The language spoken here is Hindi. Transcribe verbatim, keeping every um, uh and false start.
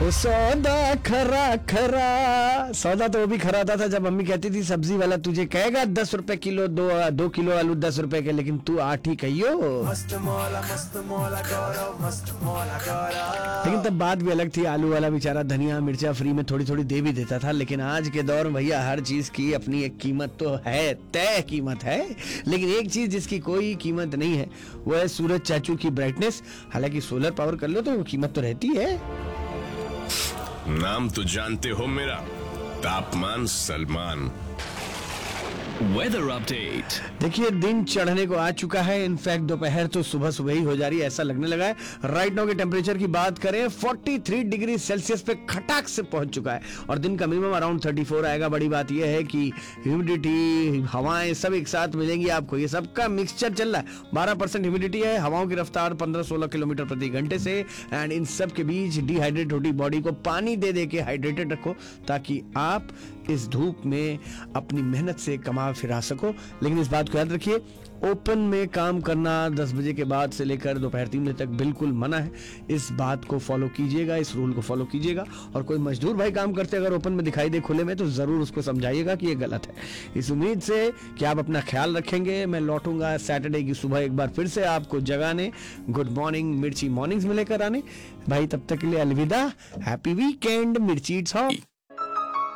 वो सौदा खरा खरा, सौदा तो वो भी खरा था, था जब मम्मी कहती थी सब्जी वाला तुझे कहेगा दस रुपए किलो, दो दो किलो आलू दस रुपए के, लेकिन तू आठ ही कहियो। मस्त मौला मस्त मौला गौरव मस्त मौला गौरव। लेकिन तब बात भी अलग थी, आलू वाला बेचारा धनिया मिर्चा फ्री में थोड़ी थोड़ी दे भी देता था। लेकिन आज के दौर में भैया हर चीज की अपनी एक कीमत तो है, तय कीमत है। लेकिन एक चीज जिसकी कोई कीमत नहीं है वो है सूरज चाचू की ब्राइटनेस। हालांकि सोलर पावर कर लो तो कीमत तो रहती है। नाम तो जानते हो मेरा, तापमान सलमान। Weather update. देखिए दिन चढ़ने को आ चुका है, इनफैक्ट दोपहर तो सुबह सुबह ही हो जा रही है ऐसा लगने लगा है। राइट नाउ के टेम्परेचर की बात करें तैंतालीस डिग्री सेल्सियस पे खटाक से पहुंच चुका है और दिन का मिनिमम अराउंड चौंतीस आएगा। बड़ी बात यह है कि ह्यूमिडिटी हवाएं सब एक साथ मिलेंगी आपको, ये सबका मिक्सचर चल रहा है। बारह परसेंट ह्यूमिडिटी है, हवाओं की रफ्तार पंद्रह सोलह किलोमीटर प्रति घंटे से। एंड इन सब के बीच डिहाइड्रेट होती बॉडी को पानी दे दे के हाइड्रेटेड रखो ताकि आप इस धूप में अपनी मेहनत से कमा फिरा सको। लेकिन इस बात को याद रखिए, ओपन में काम करना दस बजे के बाद से लेकर दोपहर तीन बजे तक बिल्कुल मना है। इस बात को फॉलो कीजिएगा, इस रूल को फॉलो कीजिएगा। और कोई मजदूर भाई काम करते अगर ओपन में दिखाई दे खुले में तो जरूर उसको समझाइएगा कि ये गलत है। इस उम्मीद से कि आप अपना ख्याल रखेंगे, मैं लौटूंगा सैटरडे की सुबह एक बार फिर से आपको जगाने। गुड मॉर्निंग मिर्ची मॉर्निंग्स में लेकर आने। भाई तब तक के लिए अलविदा, हैप्पी वीकेंड। मिर्ची इट्स हॉट।